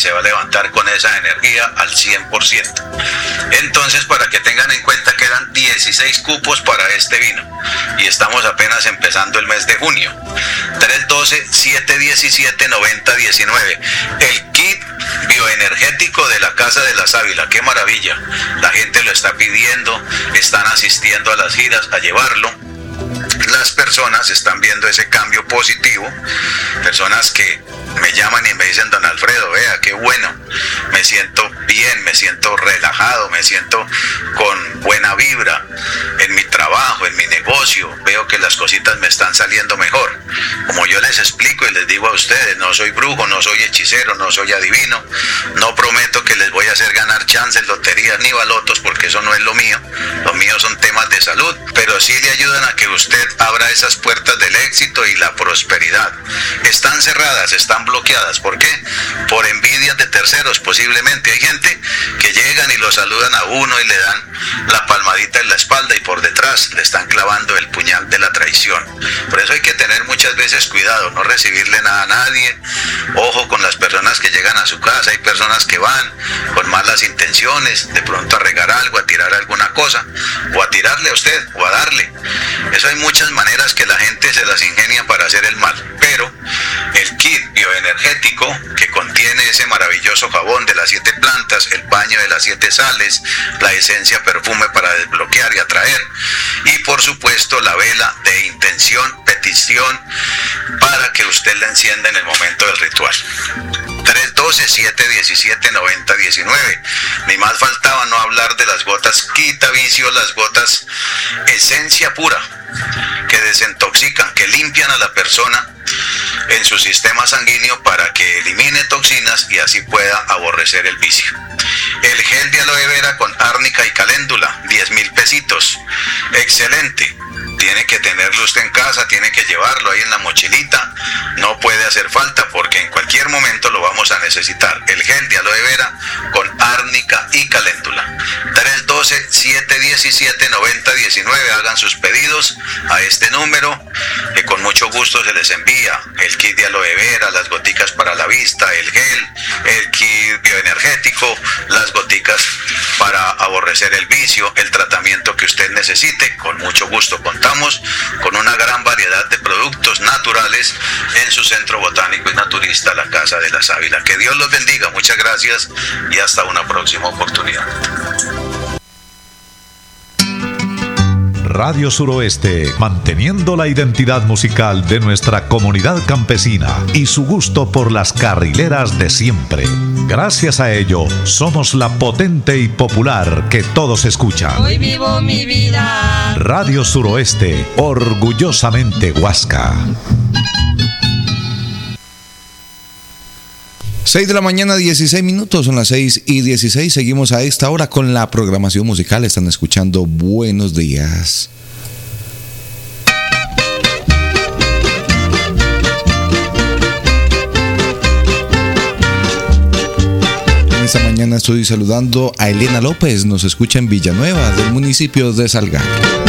se va a levantar con esa energía al 100%. Entonces, para que tengan en cuenta, quedan 16 cupos para este vino y estamos apenas empezando el mes de junio. 312-717-9019. El kit bioenergético de la Casa de la Sábila. ¡Qué maravilla! La gente lo está pidiendo, están asistiendo a las giras a llevarlo. Las personas están viendo ese cambio positivo, personas que me llaman y me dicen: don Alfredo, vea, qué bueno, me siento bien, me siento relajado, me siento con buena vibra en mi trabajo, en mi negocio, veo que las cositas me están saliendo mejor. Como yo les explico y les digo a ustedes, no soy brujo, no soy hechicero, no soy adivino, no prometo que les voy a hacer ganar chances, loterías ni balotos, porque eso no es lo mío son temas de salud, pero sí le ayudan a que usted abra esas puertas del éxito y la prosperidad. Están cerradas, están bloqueadas. ¿Por qué? Por envidias de terceros, posiblemente. Hay gente que llegan y lo saludan a uno y le dan la palmadita en la espalda y por detrás le están clavando el puñal de la traición. Por eso hay que tener muchas veces cuidado, no recibirle nada a nadie. Ojo con las personas que llegan a su casa. Hay personas que van con malas intenciones, de pronto a regar algo, a tirar alguna cosa, o a tirarle a usted, o a darle. Eso hay muchas maneras que la gente se las ingenia para hacer el mal. Pero el kit bioenergético, que contiene ese maravilloso jabón de las 7 plantas, el baño de las 7 sales, la esencia perfume para desbloquear y atraer, y por supuesto la vela de intención, petición, para que usted la encienda en el momento del ritual. 312-717-9019. Ni más faltaba no hablar de las gotas quita vicio, las gotas esencia pura, que desintoxican, que limpian a la persona en su sistema sanguíneo para que elimine toxinas y así pueda aborrecer el vicio. El gel de aloe vera con árnica y caléndula, 10,000 pesitos. Excelente. Tiene que tenerlo usted en casa, tiene que llevarlo ahí en la mochilita. No puede hacer falta porque en cualquier momento lo vamos a necesitar. El gel de aloe vera con árnica y caléndula. 312-717-9019. Hagan sus pedidos a este número, que con mucho gusto se les envía el kit de aloe vera, las goticas para la vista, el gel, el kit bioenergético, las goticas para aborrecer el vicio, el tratamiento que usted necesite. Con mucho gusto contamos con una gran variedad de productos naturales en su centro botánico y naturista, la Casa de la Sábila. Que Dios los bendiga, muchas gracias y hasta una próxima oportunidad. Radio Suroeste, manteniendo la identidad musical de nuestra comunidad campesina y su gusto por las carrileras de siempre. Gracias a ello, somos la potente y popular que todos escuchan. Hoy vivo mi vida. Radio Suroeste, orgullosamente Huasca. 6 de la mañana, 16 minutos, son las 6:16. Seguimos a esta hora con la programación musical. Están escuchando Buenos Días. Esta mañana estoy saludando a Elena López, nos escucha en Villanueva, del municipio de Salgar.